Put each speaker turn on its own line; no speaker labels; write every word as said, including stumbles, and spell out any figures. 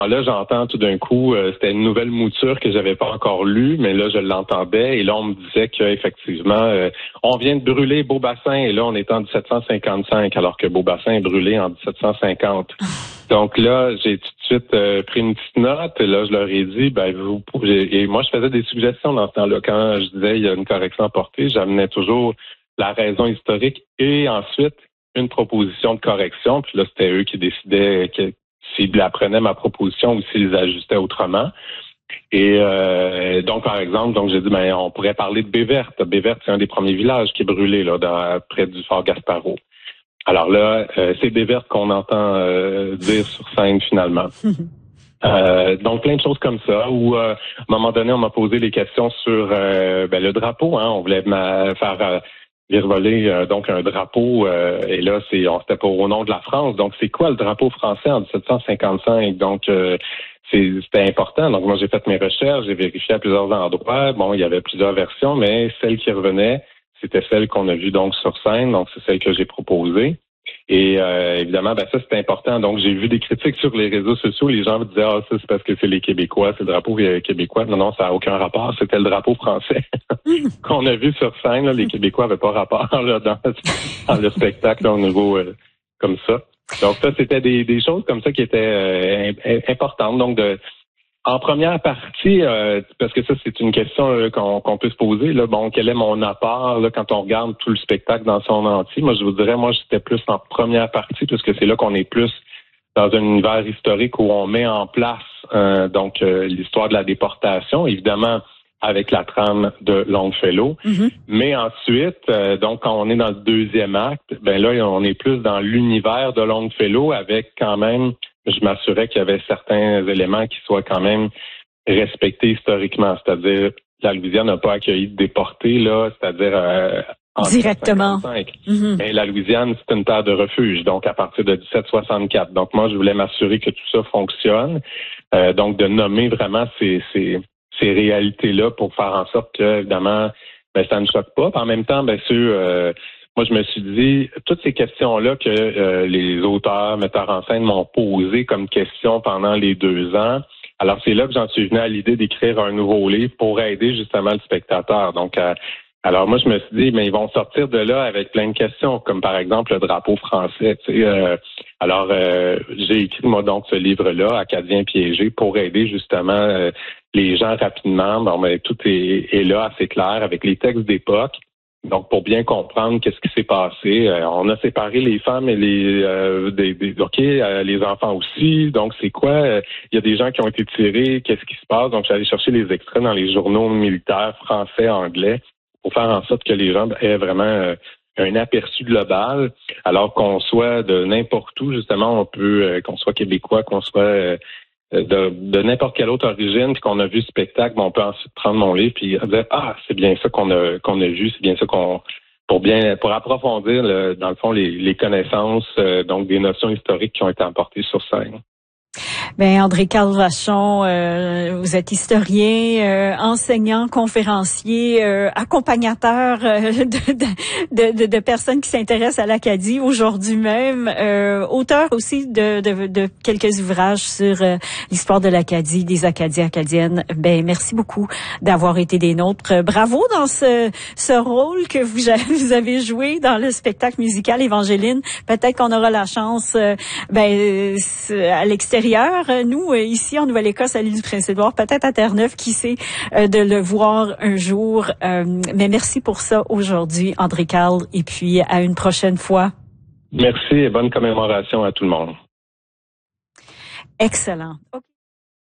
Là, j'entends tout d'un coup, euh, c'était une nouvelle mouture que j'avais pas encore lue, mais là, je l'entendais et là, on me disait qu'effectivement, euh, on vient de brûler Beaubassin et là, on est en dix-sept cent cinquante-cinq, alors que Beaubassin est brûlé en dix-sept cent cinquante. Donc là, j'ai tout de suite euh, pris une petite note et là, je leur ai dit, ben vous pouvez. Et moi, je faisais des suggestions dans ce temps-là. Quand je disais il y a une correction à porter, j'amenais toujours la raison historique et ensuite une proposition de correction. Puis là, c'était eux qui décidaient que, s'ils apprenaient ma proposition ou s'ils ajustaient autrement. Et euh, donc, par exemple, donc j'ai dit, ben, on pourrait parler de Béverte. Béverte, c'est un des premiers villages qui est brûlé là, dans, près du fort Gasparot. Alors là, euh, c'est Béverte qu'on entend euh, dire sur scène finalement. Euh, donc, plein de choses comme ça, où euh, à un moment donné, on m'a posé les questions sur euh, ben, le drapeau. Hein, on voulait ma, faire... Euh, voler euh, donc un drapeau euh, et là c'est on c'était pour au nom de la France. Donc c'est quoi le drapeau français en dix-sept cent cinquante-cinq? Donc euh, c'est, c'était important. Donc moi j'ai fait mes recherches, j'ai vérifié à plusieurs endroits. Bon, il y avait plusieurs versions, mais celle qui revenait, c'était celle qu'on a vue donc sur scène. Donc c'est celle que j'ai proposée. Et euh, évidemment, ben ça c'est important. Donc j'ai vu des critiques sur les réseaux sociaux. Les gens me disaient ah ça c'est parce que c'est les Québécois, c'est le drapeau québécois. Non non, ça n'a aucun rapport. C'était le drapeau français qu'on a vu sur scène. Là, les Québécois n'avaient pas rapport là, dans, dans le spectacle là, au niveau euh, comme ça. Donc ça c'était des, des choses comme ça qui étaient euh, importantes. Donc de en première partie, euh, parce que ça, c'est une question euh, qu'on, qu'on peut se poser. Là, bon, quel est mon apport là, quand on regarde tout le spectacle dans son entier? Moi, je vous dirais, moi, j'étais plus en première partie, puisque c'est là qu'on est plus dans un univers historique où on met en place euh, donc euh, l'histoire de la déportation, évidemment avec la trame de Longfellow. Mm-hmm. Mais ensuite, euh, donc quand on est dans le deuxième acte, ben là, on est plus dans l'univers de Longfellow avec quand même, je m'assurais qu'il y avait certains éléments qui soient quand même respectés historiquement. C'est-à-dire, la Louisiane n'a pas accueilli de déportés, là, c'est-à-dire euh, en
directement.
Mm-hmm. Mais la Louisiane, c'est une terre de refuge, donc à partir de dix-sept soixante-quatre. Donc moi, je voulais m'assurer que tout ça fonctionne, euh, donc de nommer vraiment ces, ces, ces réalités-là pour faire en sorte que, évidemment, ben, ça ne choque pas. Puis en même temps, bien sûr, euh, moi, je me suis dit, toutes ces questions-là que euh, les auteurs, metteurs en scène m'ont posées comme questions pendant les deux ans, alors c'est là que j'en suis venu à l'idée d'écrire un nouveau livre pour aider justement le spectateur. Donc, euh, alors moi, je me suis dit, mais ils vont sortir de là avec plein de questions, comme par exemple le drapeau français. Tu sais, euh, alors, euh, j'ai écrit, moi, donc, ce livre-là, Acadiens piégés, pour aider justement euh, les gens rapidement. Bon, mais tout est, est là assez clair avec les textes d'époque. Donc, pour bien comprendre qu'est-ce qui s'est passé, euh, on a séparé les femmes et les euh, des, des ok, euh, les enfants aussi. Donc, c'est quoi? Euh, il y a des gens qui ont été tirés, qu'est-ce qui se passe? Donc, j'allais chercher les extraits dans les journaux militaires français, anglais, pour faire en sorte que les gens aient vraiment euh, un aperçu global, alors qu'on soit de n'importe où, justement, on peut, euh, qu'on soit québécois, qu'on soit euh, de, de n'importe quelle autre origine, puis qu'on a vu ce spectacle, ben on peut ensuite prendre mon livre puis dire ah c'est bien ça qu'on a qu'on a vu, c'est bien ça qu'on pour bien pour approfondir le, dans le fond les, les connaissances euh, donc des notions historiques qui ont été apportées sur scène.
Ben André-Carl Vachon, euh, vous êtes historien, euh, enseignant, conférencier, euh, accompagnateur euh, de, de, de, de personnes qui s'intéressent à l'Acadie aujourd'hui même, euh, auteur aussi de, de, de quelques ouvrages sur euh, l'histoire de l'Acadie, des Acadiens, Acadiennes. Ben merci beaucoup d'avoir été des nôtres. Bravo dans ce, ce rôle que vous, vous avez joué dans le spectacle musical Évangéline. Peut-être qu'on aura la chance, euh, ben à l'extérieur. Nous, ici en Nouvelle-Écosse, à l'île du Prince-Édouard, peut-être à Terre-Neuve, qui sait, euh, de le voir un jour. Euh, mais merci pour ça aujourd'hui, André-Carl, et puis à une prochaine fois.
Merci et bonne commémoration à tout le monde.
Excellent. Okay.